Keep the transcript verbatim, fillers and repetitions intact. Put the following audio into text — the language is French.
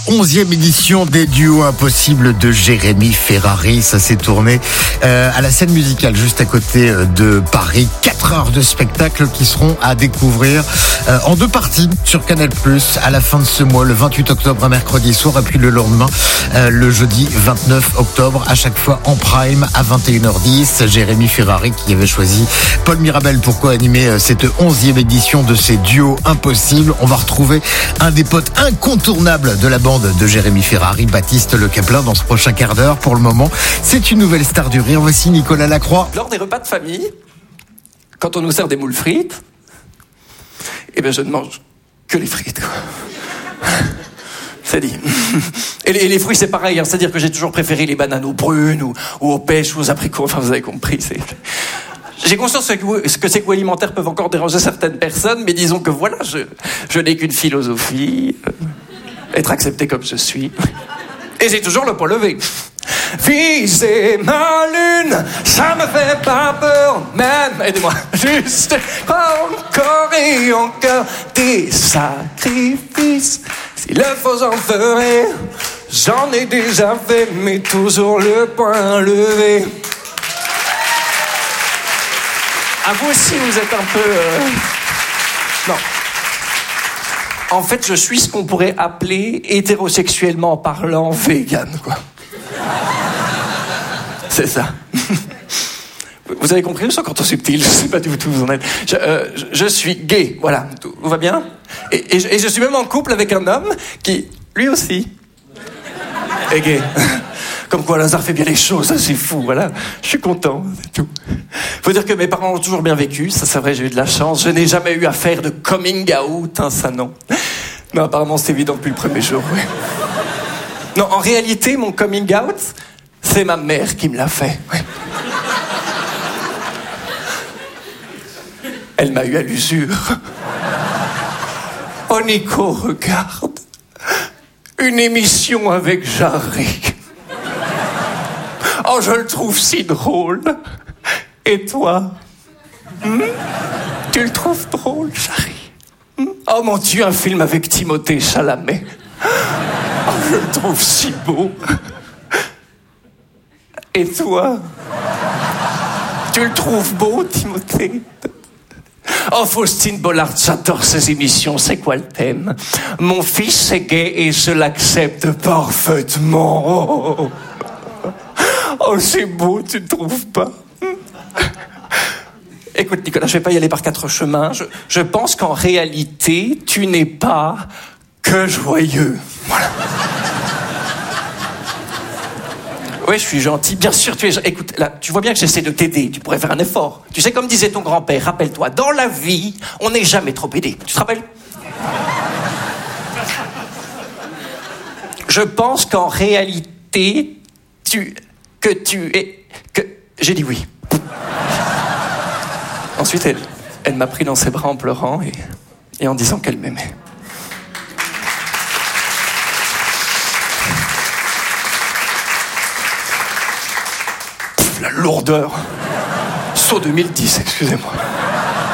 Onzième édition des duos impossibles de Jérémy Ferrari. Ça s'est tourné euh, à la scène musicale juste à côté de Paris. Quatre heures de spectacle qui seront à découvrir euh, en deux parties sur Canal plus, à la fin de ce mois, le vingt-huit octobre, un mercredi soir, et puis le lendemain, euh, le jeudi vingt-neuf octobre, à chaque fois en prime à vingt et une heures dix. Jérémy Ferrari qui avait choisi Paul Mirabel pour co-animer cette onzième édition de ces duos impossibles. On va retrouver un des potes incontournables de la bande de Jérémy Ferrari, Baptiste Le Caplin, dans ce prochain quart d'heure. Pour le moment, c'est une nouvelle star du rire. Voici Nicolas Lacroix. Lors des repas de famille, quand on nous sert des moules frites, eh ben je ne mange que les frites. C'est dit. Et les, et les fruits, c'est pareil. Hein. C'est-à-dire que j'ai toujours préféré les bananes aux prunes ou, ou aux pêches ou aux abricots. Enfin, vous avez compris. C'est... J'ai conscience que, que ces goûts alimentaires peuvent encore déranger certaines personnes, mais disons que voilà, je, je n'ai qu'une philosophie. Euh, être accepté comme je suis. Et j'ai toujours le poing levé. Viser ma lune, ça me fait pas peur, même, aidez-moi, juste encore et encore des sacrifices. S'il le faut, j'en ferai. J'en ai déjà fait, mais toujours le poing levé. À vous aussi, vous êtes un peu... Euh... Non. En fait, je suis ce qu'on pourrait appeler, hétérosexuellement parlant, vegan, quoi. C'est ça. Vous avez compris, je suis encore subtil, je sais pas du tout où vous en êtes. Je, euh, je, je suis gay, voilà. Tout va bien ? et, et, je, et je suis même en couple avec un homme qui, lui aussi, est gay. Comme quoi, Lazare fait bien les choses, c'est fou, voilà. Je suis content, c'est tout. Faut dire que mes parents ont toujours bien vécu, ça c'est vrai, j'ai eu de la chance. Je n'ai jamais eu à faire de coming out, hein, ça non. Mais apparemment, c'est évident depuis le premier jour, oui. Non, en réalité, mon coming out, c'est ma mère qui me l'a fait, oui. Elle m'a eu à l'usure. Oh, Nico, regarde. Une émission avec Jarry. Oh, je le trouve si drôle. Et toi hmm? Tu le trouves drôle, Jarry hmm? Oh mon Dieu, un film avec Timothée Chalamet. Oh, je le trouve si beau. Et toi Tu le trouves beau, Timothée? Oh, Faustine Bollard, j'adore ces émissions. C'est quoi le thème? Mon fils est gay et je l'accepte parfaitement. Oh, c'est beau, tu ne trouves pas? Écoute, Nicolas, je vais pas y aller par quatre chemins. Je, je pense qu'en réalité, tu n'es pas que joyeux. Voilà. Oui, je suis gentil. Bien sûr, tu es... Écoute, là, tu vois bien que j'essaie de t'aider. Tu pourrais faire un effort. Tu sais, comme disait ton grand-père, rappelle-toi, dans la vie, on n'est jamais trop aidé. Tu te rappelles? Je pense qu'en réalité, tu... que tu es... que... J'ai dit oui. Ensuite, elle, elle m'a pris dans ses bras en pleurant et, et en disant qu'elle m'aimait. Pff, la lourdeur. Saut deux mille dix, excusez-moi.